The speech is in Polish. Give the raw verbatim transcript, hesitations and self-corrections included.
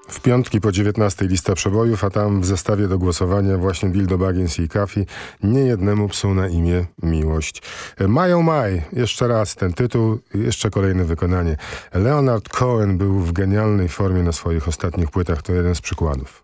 W piątki po dziewiętnastej lista przebojów, a tam w zestawie do głosowania właśnie Bildo Baggins i Kafi, niejednemu psu na imię Miłość. Mają Maj, jeszcze raz ten tytuł, jeszcze kolejne wykonanie. Leonard Cohen był w genialnej formie na swoich ostatnich płytach, to jeden z przykładów.